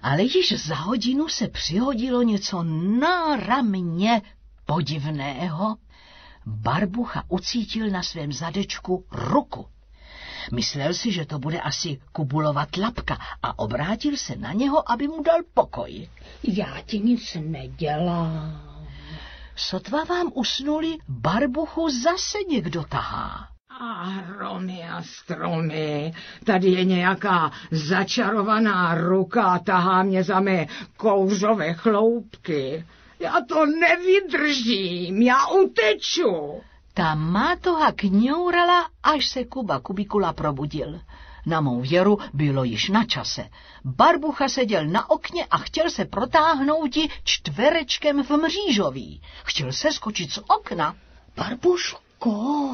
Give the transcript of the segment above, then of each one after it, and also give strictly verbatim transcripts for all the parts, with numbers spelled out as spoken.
Ale již za hodinu se přihodilo něco náramně podivného. Barbucha ucítil na svém zadečku ruku. Myslel si, že to bude asi Kubulova tlapka a obrátil se na něho, aby mu dal pokoj. Já ti nic nedělám. Sotva vám usnuli, Barbuchu zase někdo tahá. A hromy a stromy, tady je nějaká začarovaná ruka, tahá mě za mé kouřové chloupky. Já to nevydržím, já uteču. Ta mátoha kňourala, až se Kuba Kubikula probudil. Na mou věru bylo již na čase. Barbucha seděl na okně a chtěl se protáhnout čtverečkem v mřížoví. Chtěl se skočit z okna. Barbuško.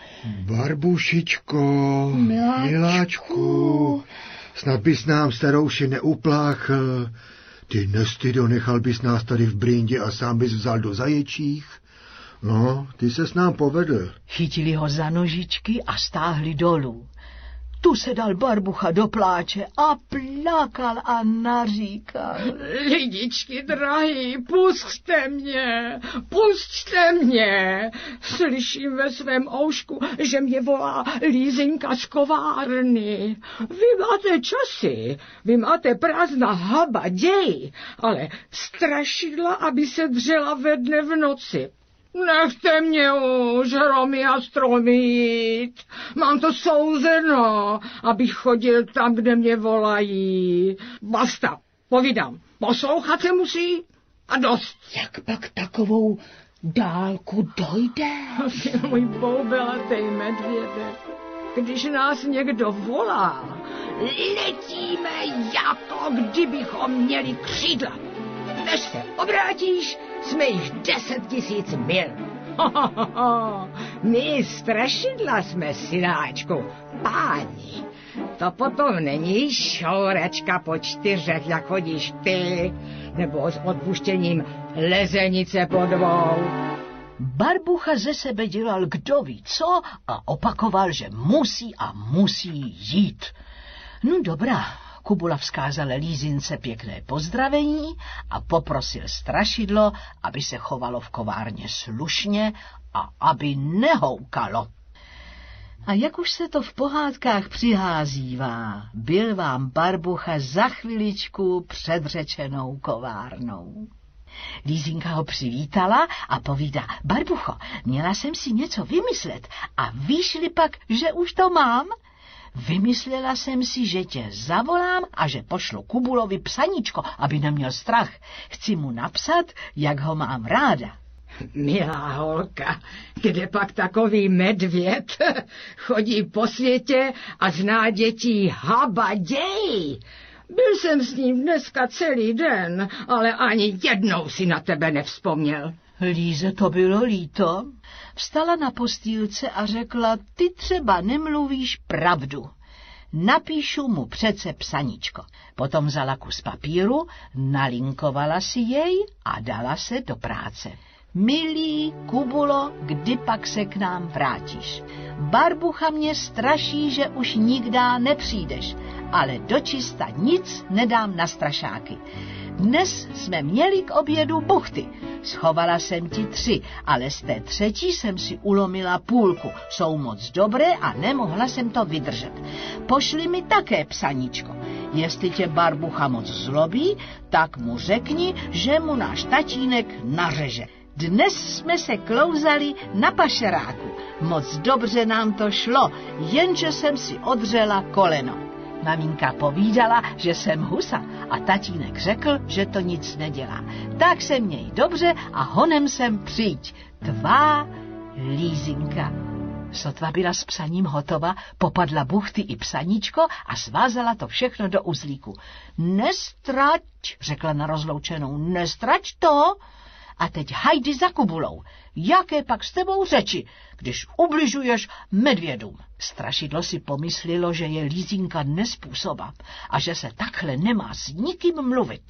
Barbušičko. Miláčku. Miláčku. Snad bys nám starouši neupláchl. Ty nestydo, nechal bys nás tady v brindě a sám bys vzal do zaječích. No, ty ses nám povedl. Chytili ho za nožičky a stáhli dolů. Tu se dal Barbucha do pláče a plakal a naříkal. Lidičky drahý, pusťte mě, pusťte mě. Slyším ve svém oušku, že mě volá Lízinka z kovárny. Vy máte časy, vy máte prázdná haba, děj, ale strašidla, aby se dřela ve dne v noci. Nechte mě už, hromy a stromy jít. Mám to souzeno, abych chodil tam, kde mě volají. Basta, povídám, poslouchat se musí a dost. Jak pak takovou dálku dojde? Můj boubelatej medvěde, když nás někdo volá, letíme jako kdybychom měli křídla. Než se obrátíš, jsme jich deset tisíc mil. My strašidla jsme, synáčku, páni. To potom není šouračka po čtyřech, jak chodíš ty, nebo s odpuštěním lezenice po dvou. Barbucha ze sebe dělal kdo ví co a opakoval, že musí a musí jít. No dobrá. Kubula vzkázal Lízince pěkné pozdravení a poprosil strašidlo, aby se chovalo v kovárně slušně a aby nehoukalo. A jak už se to v pohádkách přiházívá, byl vám Barbucha za chviličku předřečenou kovárnou. Lízinka ho přivítala a povídá: Barbucho, měla jsem si něco vymyslet a víš-li pak, že už to mám? Vymyslela jsem si, že tě zavolám a že pošlu Kubulovi psaníčko, aby neměl strach. Chci mu napsat, jak ho mám ráda. Milá holka, kde pak takový medvěd chodí po světě a zná dětí haba děj. Byl jsem s ním dneska celý den, ale ani jednou si na tebe nevzpomněl. Líze to bylo líto. Vstala na postýlce a řekla: ty třeba nemluvíš pravdu. Napíšu mu přece psaníčko. Potom vzala kus papíru, nalinkovala si jej a dala se do práce. Milý Kubulo, kdy pak se k nám vrátíš? Barbucha mě straší, že už nikdy nepřijdeš, ale dočista nic nedám na strašáky. Dnes jsme měli k obědu buchty. Schovala jsem ti tři, ale z té třetí jsem si ulomila půlku. Jsou moc dobré a nemohla jsem to vydržet. Pošli mi také psaníčko. Jestli tě Barbucha moc zlobí, tak mu řekni, že mu náš tatínek nařeže. Dnes jsme se klouzali na pašeráku. Moc dobře nám to šlo, jenže jsem si odřela koleno. Maminka povídala, že jsem husa a tatínek řekl, že to nic nedělá. Tak se měj dobře a honem sem přijď. Tvá Lízinka. Sotva byla s psaním hotova, popadla buchty i psaníčko a svázala to všechno do uzlíku. Nestrať, řekla na rozloučenou, nestrať to. A teď hajdy za Kubulou. Jaké pak s tebou řeči, když ubližuješ medvědům? Strašidlo si pomyslilo, že je Lízinka nespůsoba a že se takhle nemá s nikým mluvit.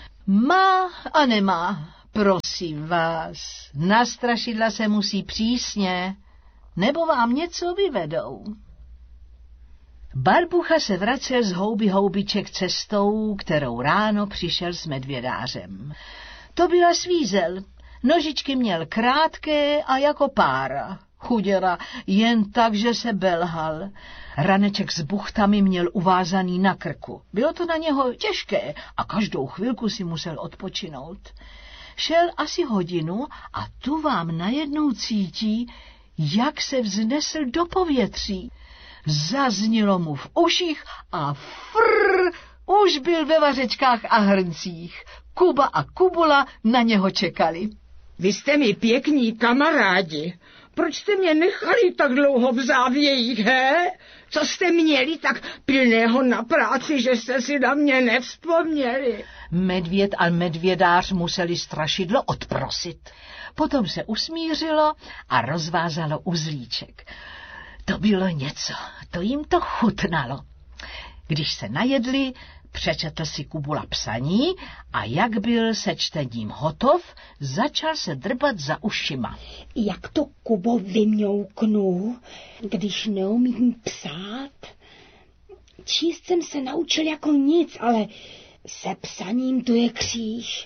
Má a nemá, prosím vás, na strašidla se musí přísně, nebo vám něco vyvedou. Barbucha se vracel z houby houbiček cestou, kterou ráno přišel s medvědářem. To byla svízel. Nožičky měl krátké a jako pára. Chuděra, jen tak, že se belhal. Raneček s buchtami měl uvázaný na krku. Bylo to na něho těžké a každou chvilku si musel odpočinout. Šel asi hodinu a tu vám najednou cítí, jak se vznesl do povětří. Zaznělo mu v uších a frr, už byl ve vařečkách a hrncích. Kuba a Kubula na něho čekali. Vy jste mi pěkní kamarádi. Proč jste mě nechali tak dlouho v závějích, he? Co jste měli tak pilného na práci, že jste si na mě nevzpomněli? Medvěd a medvědář museli strašidlo odprosit. Potom se usmířilo a rozvázalo uzlíček. To bylo něco, to jim to chutnalo. Když se najedli, přečetl si Kubula psaní a jak byl se čtením hotov, začal se drbat za ušima. Jak to, Kubo, vymňouknu, když neumím psát? Číst jsem se naučil jako nic, ale se psaním to je kříž.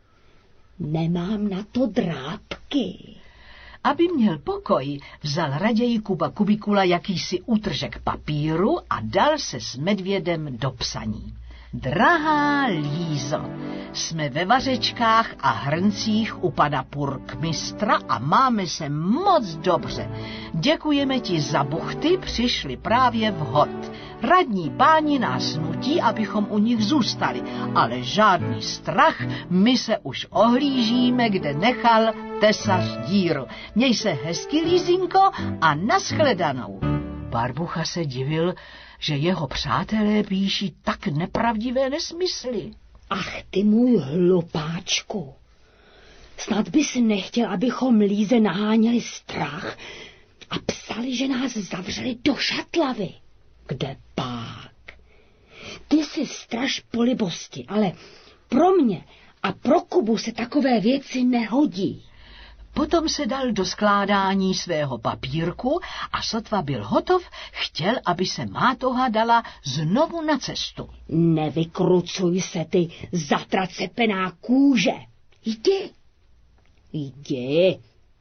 Nemám na to drápky. Aby měl pokoj, vzal raději Kuba Kubikula jakýsi útržek papíru a dal se s medvědem do psaní. Drahá Lízo, jsme ve vařečkách a hrncích u pana purkmistra a máme se moc dobře. Děkujeme ti za buchty, přišli právě vhod. Radní páni nás nutí, abychom u nich zůstali, ale žádný strach, my se už ohlížíme, kde nechal tesař díru. Měj se hezky, Lízinko, a nashledanou. Barbucha se divil, že jeho přátelé píší tak nepravdivé nesmysly. Ach ty můj hlupáčku, snad bys nechtěl, abychom Líze naháněli strach a psali, že nás zavřeli do šatlavy. Kde pak? Ty jsi straž po libosti, ale pro mě a pro Kubu se takové věci nehodí. Potom se dal do skládání svého papírku a sotva byl hotov, chtěl, aby se mátoha dala znovu na cestu. Nevykrucuj se, ty zatracepená kůže. Jdi, jdi,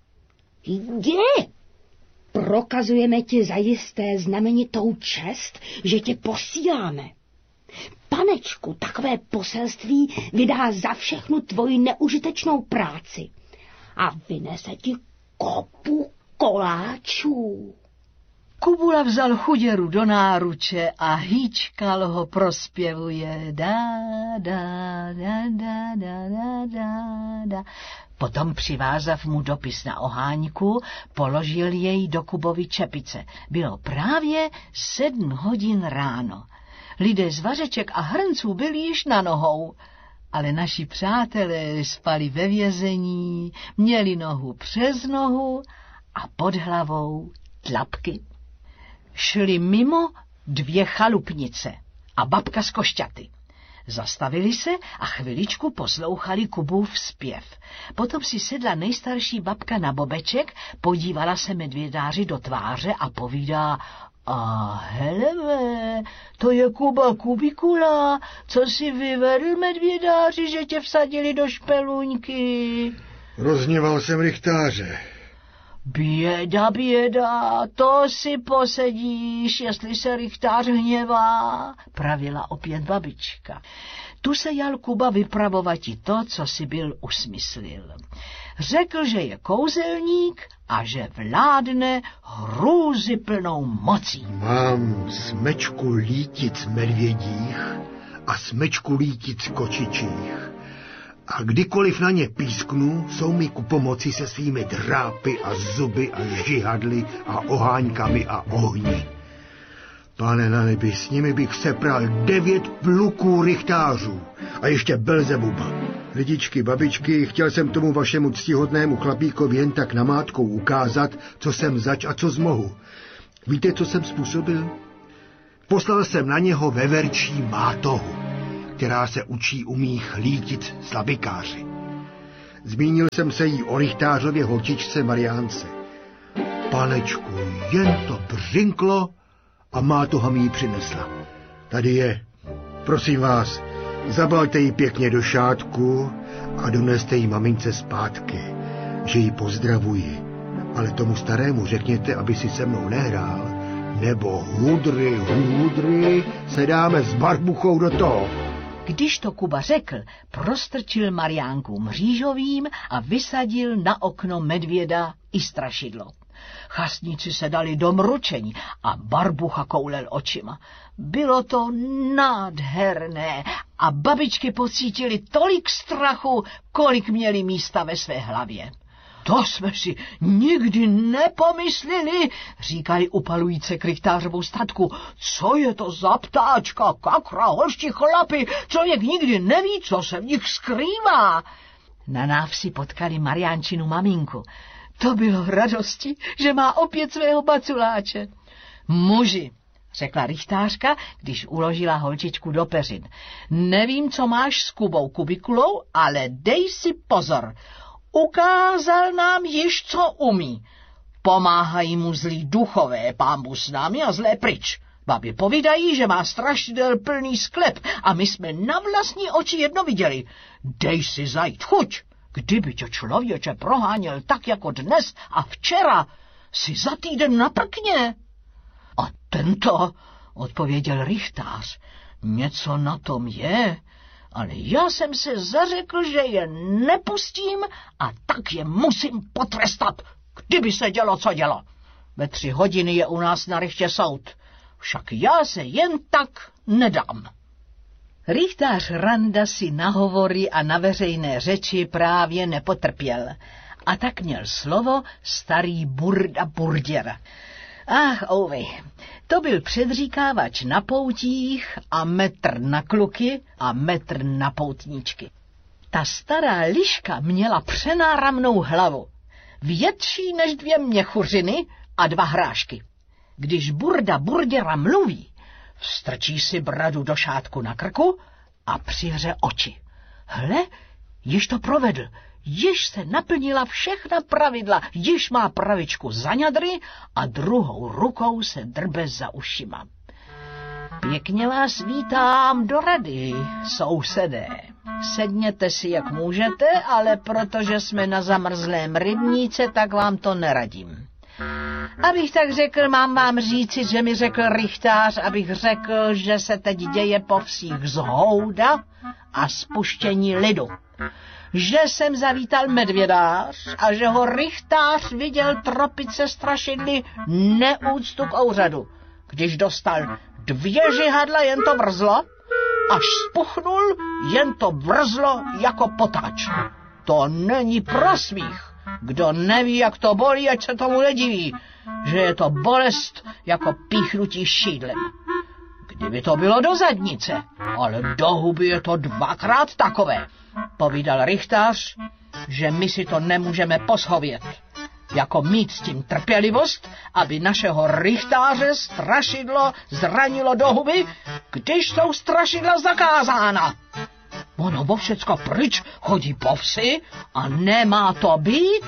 jdi. Prokazujeme ti zajisté znamenitou čest, že tě posíláme. Panečku, takové poselství vydá za všechnu tvoji neužitečnou práci a vynese ti kopu koláčů. Kubula vzal chuděru do náruče a hýčkal ho prospěvuje. Da, da, da, da, da, da, da, da. Potom přivázav mu dopis na oháňku, položil jej do Kubovy čepice. Bylo právě sedm hodin ráno. Lidé z vařeček a hrnců byli již na nohou, ale naši přátelé spali ve vězení, měli nohu přes nohu a pod hlavou tlapky. Šli mimo dvě chalupnice a babka z košťaty. Zastavili se a chviličku poslouchali Kubův zpěv. Potom si sedla nejstarší babka na bobeček, podívala se medvědáři do tváře a povídá: a heleve, to je Kuba Kubikula, co si vyvedl, medvědáři, že tě vsadili do špeluňky. Rozněval jsem rychtáře. Běda, běda, to si posedíš, jestli se rychtář hněvá, pravila opět babička. Tu se jal Kuba vypravovati to, co si byl usmyslil. Řekl, že je kouzelník a že vládne hrůzy plnou mocí. Mám smečku lític medvědích a smečku lític kočičích. A kdykoliv na ně písknu, jsou mi ku pomoci se svými drápy a zuby a žihadly a oháňkami a ohni. Pane na nebi, s nimi bych sepral devět pluků rychtářů a ještě Belzebuba. Lidičky, babičky, chtěl jsem tomu vašemu ctihodnému chlapíkovi jen tak namátkou ukázat, co jsem zač a co zmohu. Víte, co jsem způsobil? Poslal jsem na něho veverčí mátohu, která se učí u mých lític slabikáři. Zmínil jsem se jí o rychtářově holčičce Mariánce. Panečku, jen to břinklo a mátoha mi ji přinesla. Tady je. Prosím vás, zabalte ji pěkně do šátku a doneste ji mamince zpátky, že ji pozdravuji. Ale tomu starému řekněte, aby si se mnou nehrál, nebo hudry, hudry, se dáme s barbuchou do toho. Když to Kuba řekl, prostrčil Mariánku mřížovým a vysadil na okno medvěda i strašidlo. Chastníci se dali do mručení a barbucha koulel očima. Bylo to nádherné a babičky pocítili tolik strachu, kolik měli místa ve své hlavě. To jsme si nikdy nepomysleli, říkali upalujíce krychtářovou statku. Co je to za ptáčka, kakra, holští chlapy, člověk nikdy neví, co se v nich skrývá. Na návsi potkali Mariánčinu maminku. To bylo radosti, že má opět svého baculáče. Muži, řekla rychtářka, když uložila holčičku do peřin. Nevím, co máš s Kubou Kubikulou, ale dej si pozor. Ukázal nám již, co umí. Pomáhají mu zlí duchové, pánbu s námi a zlé pryč. Babi povídají, že má strašidel plný sklep a my jsme na vlastní oči jedno viděli. Dej si zajít chuť. Kdyby tě člověče proháněl tak jako dnes a včera, si za týden naprkně. A tento, odpověděl rychtář, něco na tom je, ale já jsem se zařekl, že je nepustím a tak je musím potrestat, kdyby se dělo, co dělo. Ve tři hodiny je u nás na rychtě soud, však já se jen tak nedám. Rychtář Randa si na hovory a na veřejné řeči právě nepotrpěl a tak měl slovo starý Burda Burděr. Ach, ouvej, to byl předříkávač na poutích a metr na kluky a metr na poutníčky. Ta stará liška měla přenáramnou hlavu, větší než dvě měchuřiny a dva hrášky. Když Burda Burděra mluví, strčí si bradu do šátku na krku a přihře oči. Hle, již to provedl, již se naplnila všechna pravidla, již má pravičku za ňadry a druhou rukou se drbe za ušima. Pěkně vás vítám do rady, sousedé. Sedněte si, jak můžete, ale protože jsme na zamrzlém rybníce, tak vám to neradím. Abych tak řekl, mám vám říci, že mi řekl rychtář, abych řekl, že se teď děje po vsích zhouda a spuštění lidu. Že jsem zavítal medvědář a že ho rychtář viděl tropit se strašidly neúctu k úřadu. Když dostal dvě žihadla, jen to vrzlo, až spuchnul, jen to vrzlo jako potáč. To není prosmích. Kdo neví, jak to bolí, ať se tomu nediví, že je to bolest jako píchnutí šídlem. Kdyby to bylo do zadnice, ale do huby je to dvakrát takové, povídal rychtář, že my si to nemůžeme poshovět. Jako mít s tím trpělivost, aby našeho rychtáře strašidlo zranilo do huby, když jsou strašidla zakázána. Ono vo všecko pryč chodí po vsi a nemá to být.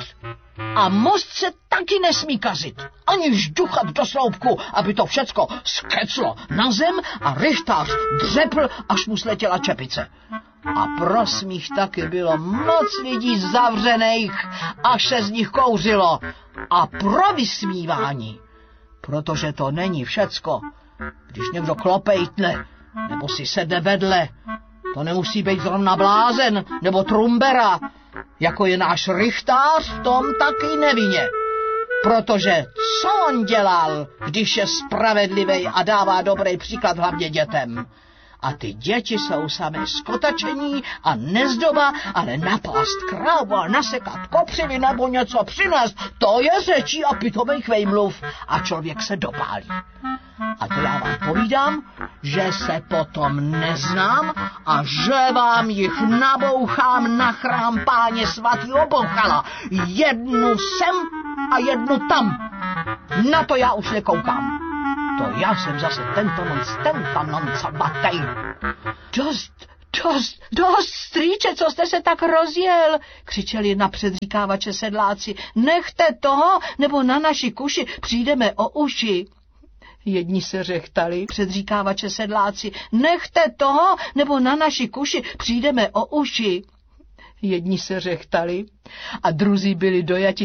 A most se taky nesmí kazit, aniž duchat do sloupku, aby to všecko skeclo na zem a rychtář dřepl, až mu sletěla čepice. A pro smích taky bylo moc lidí zavřených, až se z nich kouřilo. A pro vysmívání, protože to není všecko. Když někdo klopejtne, nebo si sedne vedle, to nemusí být zrovna blázen nebo trumbera, jako je náš rychtář v tom taky nevinně. Protože co on dělal, když je spravedlivý a dává dobrý příklad hlavně dětem? A ty děti jsou samé skotačení a nezdoba, ale napást krávu a nasekat kopřivy nebo něco přinést, to je řečí a pitomých vejmluv a člověk se dopálí. A to já vám povídám, že se potom neznám a že vám jich nabouchám na chrám Páně svatýho Bouchala. Jednu sem a jednu tam. Na to já už nekoukám. To já jsem zase tento non, tento non sabatej. Dost, dost, dost, strýče, co jste se tak rozjel, křičeli na předříkávače sedláci. Nechte toho, nebo na naši kuši přijdeme o uši. Jedni se řechtali, předříkávače sedláci, nechte toho, nebo na naši kuši přijdeme o uši. Jedni se řechtali a druzí byli dojati